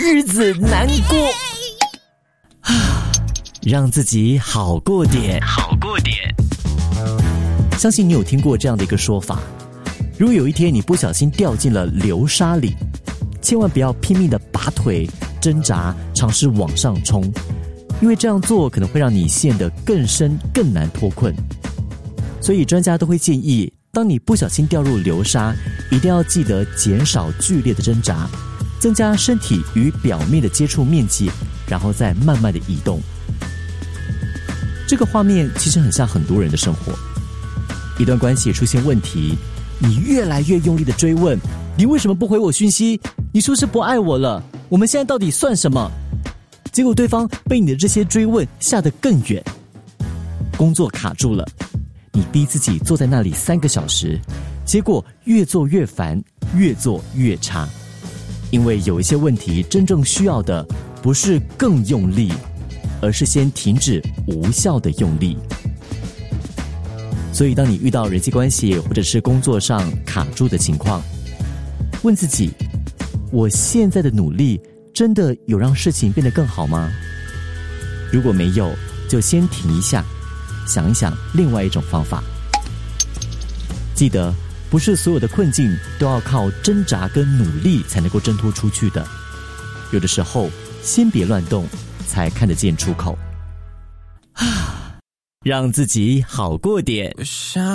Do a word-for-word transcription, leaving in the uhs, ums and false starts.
日子难过啊，让自己好过点，好过点。相信你有听过这样的一个说法，如果有一天你不小心掉进了流沙里，千万不要拼命的拔腿挣扎，尝试往上冲，因为这样做可能会让你陷得更深，更难脱困。所以专家都会建议，当你不小心掉入流沙，一定要记得减少剧烈的挣扎，增加身体与表面的接触面积，然后再慢慢的移动。这个画面其实很像很多人的生活，一段关系出现问题，你越来越用力的追问，你为什么不回我讯息？你是不是不爱我了？我们现在到底算什么？结果对方被你的这些追问吓得更远，工作卡住了，你逼自己坐在那里三个小时，结果越做越烦，越做越差。因为有一些问题真正需要的不是更用力，而是先停止无效的用力。所以当你遇到人际关系或者是工作上卡住的情况，问自己，我现在的努力真的有让事情变得更好吗？如果没有，就先停一下，想一想另外一种方法。记得，不是所有的困境都要靠挣扎跟努力才能够挣脱出去的，有的时候先别乱动，才看得见出口。让自己好过点。